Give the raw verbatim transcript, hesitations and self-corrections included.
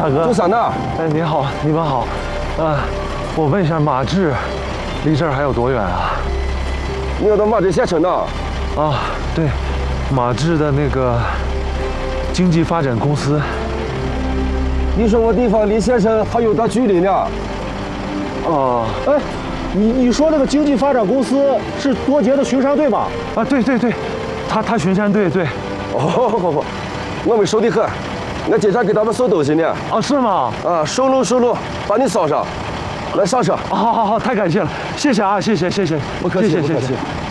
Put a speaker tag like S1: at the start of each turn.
S1: 大哥。
S2: 住啥呢？
S1: 哎，你好，你们好。呃，我问一下，马治离这儿还有多远啊？
S2: 你要到马治县城呢？
S1: 啊，对，马治的那个经济发展公司。
S2: 你说我地方离县城还有段距离呢。
S1: 哦，
S3: 哎，你你说那个经济发展公司是多杰的巡山队吧？
S1: 啊，对对对，他他巡山队对。
S2: 哦，我们熟得很，我经常给他们送东西呢。
S1: 哦，是吗？
S2: 啊，顺路顺路把你捎上，来上车。
S1: 好好好，太感谢了，谢谢啊，谢谢谢谢，
S2: 不客气，
S1: 谢谢
S2: 不客气。
S1: 谢谢。